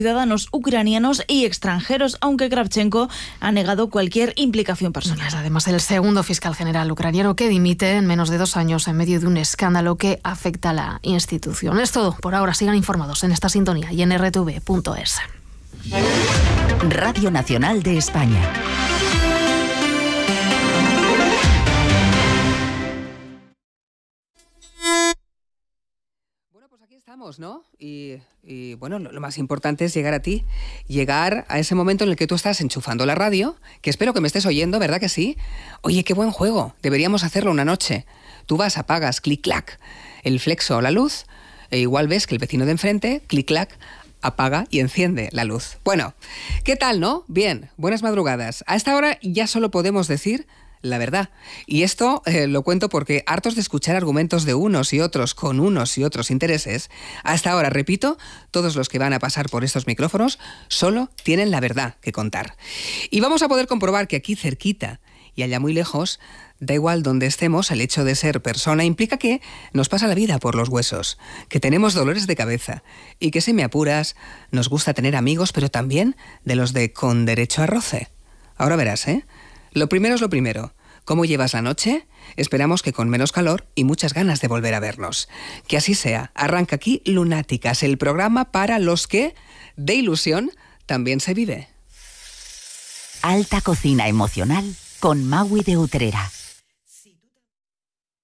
ciudadanos ucranianos y extranjeros, aunque Kravchenko ha negado cualquier implicación personal. Es además el segundo fiscal general ucraniano que dimite en menos de 2 años en medio de un escándalo que afecta a la institución. Es todo por ahora. Sigan informados en esta sintonía y en rtv.es. Radio Nacional de España. Estamos, ¿no? Y bueno, lo más importante es llegar a ti, llegar a ese momento en el que tú estás enchufando la radio, que espero que me estés oyendo, ¿verdad que sí? Oye, qué buen juego, deberíamos hacerlo una noche. Tú vas, apagas, clic-clac, el flexo o la luz, e igual ves que el vecino de enfrente, clic-clac, apaga y enciende la luz. Bueno, ¿qué tal, no? Bien, buenas madrugadas. A esta hora ya solo podemos decir la verdad. Y esto lo cuento porque, hartos de escuchar argumentos de unos y otros con unos y otros intereses, hasta ahora, repito, todos los que van a pasar por estos micrófonos solo tienen la verdad que contar. Y vamos a poder comprobar que aquí cerquita y allá muy lejos, da igual donde estemos, el hecho de ser persona implica que nos pasa la vida por los huesos, que tenemos dolores de cabeza y que, si me apuras, nos gusta tener amigos, pero también de los de con derecho a roce. Ahora verás, ¿eh? Lo primero es lo primero. ¿Cómo llevas la noche? Esperamos que con menos calor y muchas ganas de volver a vernos. Que así sea. Arranca aquí Lunáticas, el programa para los que de ilusión también se vive. Alta cocina emocional con Maui de Utrera.